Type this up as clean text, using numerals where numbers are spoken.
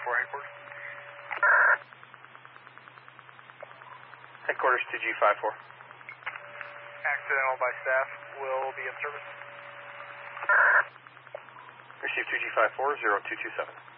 headquarters. Headquarters 2G54. Accidental by staff will be in service. Receive 2G54, 0227.